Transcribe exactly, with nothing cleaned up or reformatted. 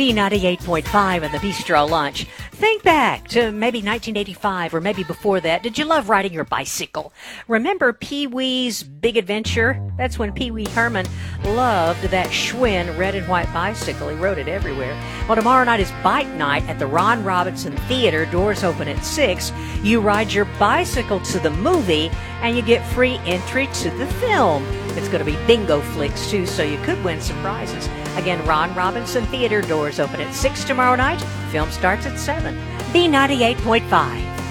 B ninety-eight point five and the Bistro Lunch. Think back to maybe nineteen eighty-five or maybe before that. Did you love riding your bicycle? Remember Pee-wee's Big Adventure? That's when Pee-wee Herman loved that Schwinn red and white bicycle. He rode it everywhere. Well, tomorrow night is Bike Night at the Ron Robinson Theater. Doors open at six. You ride your bicycle to the movie and you get free entry to the film. It's going to be bingo flicks, too, so you could win some prizes. Again, Ron Robinson Theater, doors open at six tomorrow night. Film starts at seven. B ninety-eight point five.